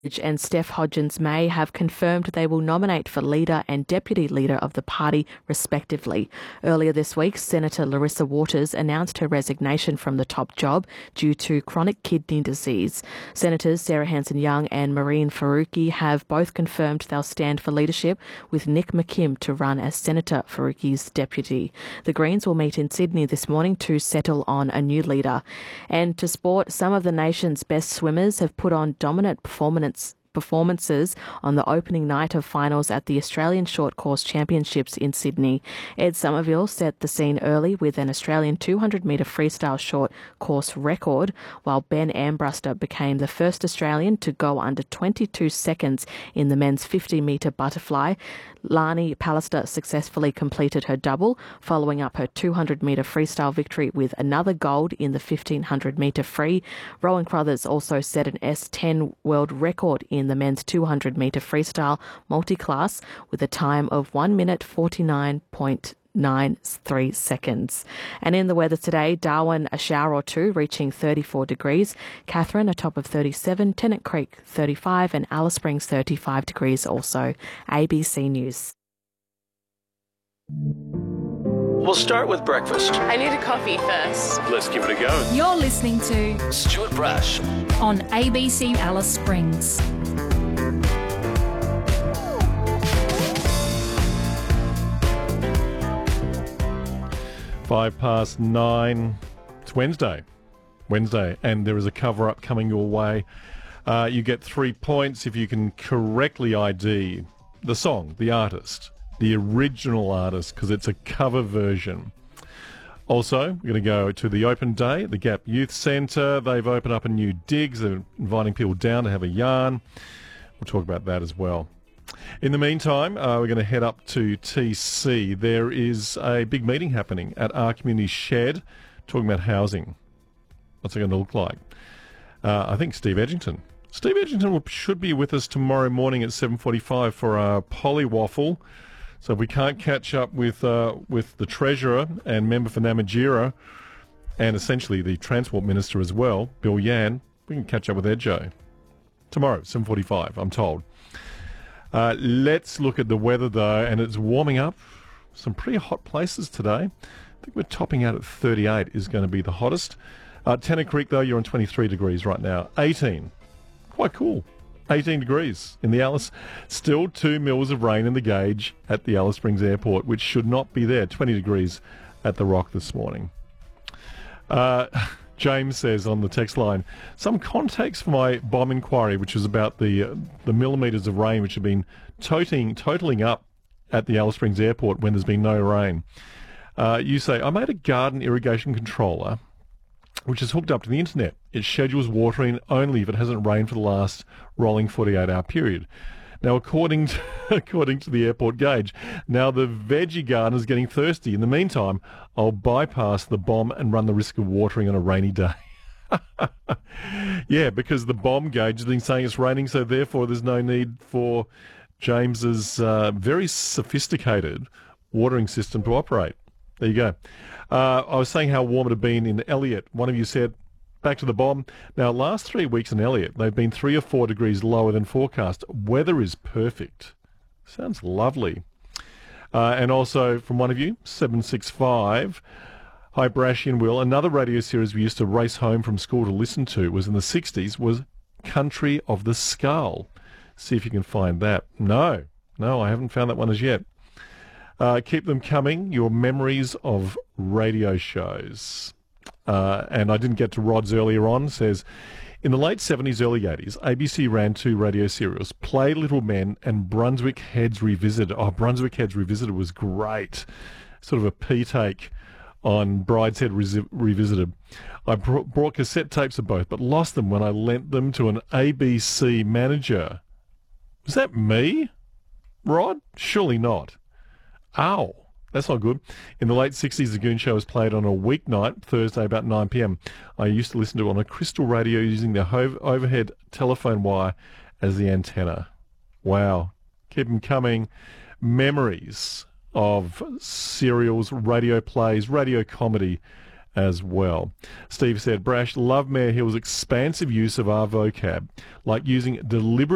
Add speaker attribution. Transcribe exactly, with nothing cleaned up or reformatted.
Speaker 1: and Steph Hodgins-May have confirmed they will nominate for leader and deputy leader of the party, respectively. Earlier this week, Senator Larissa Waters announced her resignation from the top job due to chronic kidney disease. Senators Sarah Hanson-Young and Marine Faruqi have both confirmed they'll stand for leadership, with Nick McKim to run as Senator Faruqi's deputy. The Greens will meet in Sydney this morning to settle on a new leader. And to sport, some of the nation's best swimmers have put on dominant performance performances on the opening night of finals at the Australian Short Course Championships in Sydney. Ed Somerville set the scene early with an Australian two hundred metre freestyle short course record, while Ben Ambruster became the first Australian to go under twenty-two seconds in the men's fifty metre butterfly. Lani Pallister successfully completed her double, following up her two hundred metre freestyle victory with another gold in the fifteen hundred metre free. Rowan Crothers also set an S ten world record in the men's two hundred metre freestyle multi-class with a time of one minute forty-nine point nine three seconds. And in the weather today, Darwin a shower or two reaching thirty-four degrees, Katherine a top of thirty-seven, Tennant Creek thirty-five and Alice Springs thirty-five degrees also. A B C News.
Speaker 2: We'll start with breakfast.
Speaker 3: I need a coffee first.
Speaker 2: Let's give it a go.
Speaker 4: You're listening to
Speaker 2: Stuart Brash
Speaker 4: on A B C Alice Springs.
Speaker 5: Five past nine. It's Wednesday. Wednesday, and there is a cover-up coming your way. Uh, you get three points if you can correctly I D the song, the artist, the original artist, because it's a cover version. Also, we're going to go to the open day at the Gap Youth Centre. They've opened up a new digs. They're inviting people down to have a yarn. We'll talk about that as well. In the meantime, uh, we're going to head up to T C. There is a big meeting happening at our community shed talking about housing. What's it going to look like? Uh, I think Steve Edgington. Steve Edgington will, should be with us tomorrow morning at seven forty-five for our Polywaffle. So if we can't catch up with uh, with the Treasurer and member for Namatjira and essentially the Transport Minister as well, Bill Yan, we can catch up with Edjo tomorrow, seven forty-five, I'm told. Uh, let's look at the weather, though, and it's warming up. Some pretty hot places today. I think we're topping out at thirty-eight is going to be the hottest. Uh, Tennant Creek, though, you're on twenty-three degrees right now. eighteen. Quite cool. eighteen degrees in the Alice. Still two mils of rain in the gauge at the Alice Springs Airport, which should not be there. twenty degrees at the Rock this morning. Uh... James says on the text line, some context for my bomb inquiry, which was about the uh, the millimetres of rain which have been toting, totaling up at the Alice Springs Airport when there's been no rain. Uh, you say, I made a garden irrigation controller which is hooked up to the internet. It schedules watering only if it hasn't rained for the last rolling forty-eight hour period. Now, according to, according to the airport gauge, now the veggie garden is getting thirsty. In the meantime, I'll bypass the bomb and run the risk of watering on a rainy day. Yeah, because the bomb gauge has been saying it's raining, so therefore there's no need for James's uh, very sophisticated watering system to operate. There you go. Uh, I was saying how warm it had been in Elliot. One of you said, back to the bomb. Now, last three weeks in Elliot, they've been three or four degrees lower than forecast. Weather is perfect. Sounds lovely. Uh, and also from one of you, seven six five, hi Brashy and Will, another radio series we used to race home from school to listen to was in the sixties, was Country of the Skull. See if you can find that. No, no, I haven't found that one as yet. Uh, keep them coming, your memories of radio shows. Uh, and I didn't get to Rod's earlier on, says, in the late seventies, early eighties, A B C ran two radio serials, Play Little Men and Brunswick Heads Revisited. Oh, Brunswick Heads Revisited was great. Sort of a P-take on Brideshead Re- Revisited. I br- brought cassette tapes of both, but lost them when I lent them to an A B C manager. Was that me, Rod? Surely not. Ow. That's not good. In the late sixties, the Goon Show was played on a weeknight, Thursday about nine p.m. I used to listen to it on a crystal radio using the ho- overhead telephone wire as the antenna. Wow. Keep them coming. Memories of serials, radio plays, radio comedy as well. Steve said, Brash, love Mayor Hill's expansive use of our vocab, like using deliberate